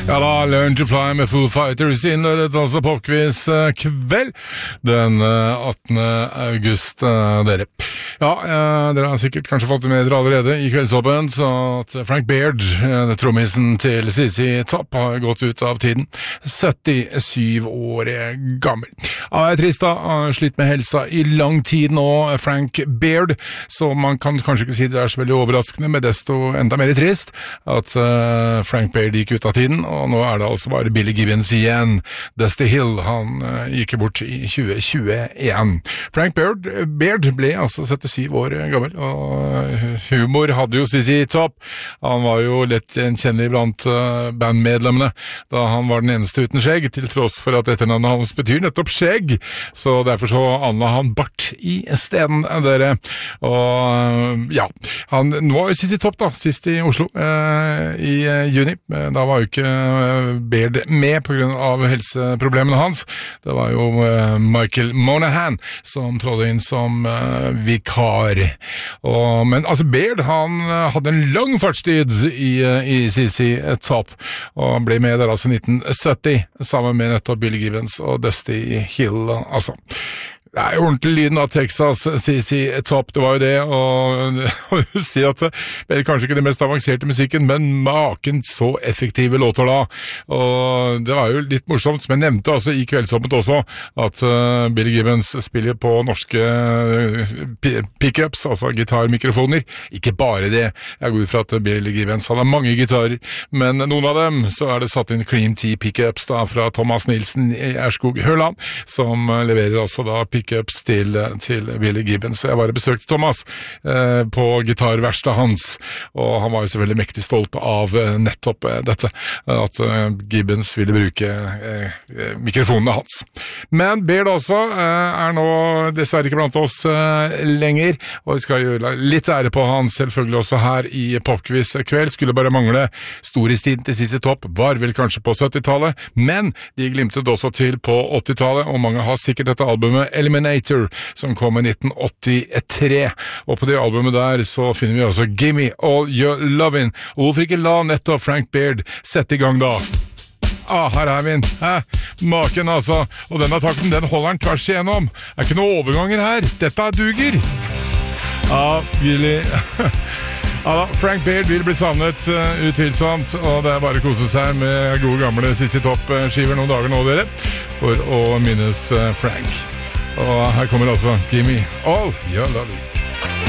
Ja da, Learn to Fly med Foo Fighters innledet altså popquiz kveld den 18. august, dere. Ja, dere har sikkert kanskje fått med dere allerede i kveldsåpen, så at Frank Beard, trommisen til CC Top, har gått ut av tiden. 77 år gammel. Ja, jeg er trist da, har slitt med helsa i lang tid nå, Frank Beard, så man kan kanskje ikke si det er så veldig overraskende, men desto enda mer trist at Frank Beard gikk ut av tiden, og nå er det altså bare Billy Gibbons igjen. Dusty Hill, han gikk bort i 2021. Frank Beard ble altså 77 år gammel, og humor hadde jo CC Top. Han var jo lett gjenkjennelig blant bandmedlemmene, da han var den eneste uten skjegg, til tross for at etternavnet hans betyr nettopp skjegg, så derfor så anla han bart i stedet, dere. Og ja, nå var jo CC Top da, sist i Oslo, i juni. Da var jo ikke Beard med på grunn av helseproblemene hans. Det var jo Michael Monahan som trådte inn som vikar. Men altså Beard, han hadde en lang fartstid i CC Top, og han ble med der altså 1970, sammen med nettopp Billy Gibbons og Dusty Hill, altså. Det er jo ordentlig lyden av Texas, CC Top, det var jo det, og du sier at det er kanskje ikke det mest avanserte musikken, men maken så effektive låter da, og det var jo litt morsomt, som jeg nevnte altså i kveldsåpent også, at Billy Gibbons spiller på norske pickups, altså gitarmikrofoner, ikke bare det, jeg går ut fra at Billy Gibbons han har mange gitarer, men noen av dem så er det satt inn Cream Tea pickups da, fra Thomas Nilsen i Erskog Hørland, som leverer altså da pickups til Billy Gibbons. Jeg var og besøkte Thomas på gitarverkstedet hans, og han var jo selvfølgelig mektig stolt av nettopp dette, at Gibbons ville bruke mikrofonene hans. Men Beard også er nå dessverre ikke blant oss lenger, og vi skal gjøre litt ære på han selvfølgelig også her i popquiz kveld. Skulle bare mangle. Storhetstiden til CC Top var vel kanskje på 70-tallet, men de glimtet også til på 80-tallet, og mange har sikkert dette albumet Eliminator, som kom i 1983, og på det albumet der så finner vi altså Gimme All Your Lovin', og hvorfor ikke la nettopp Frank Beard sette i gang da? Her er vi inn. Maken altså, og denne takten, den holder han tvers igjennom. Det er ikke noen overganger her, dette duger. Billy... Frank Beard vil bli savnet utvilsomt, og det er bare å kose seg med gode gamle CC Top-skiver noen dager nå, dere, for å minnes Frank. Og her kommer altså Gimme All Your Lovin'.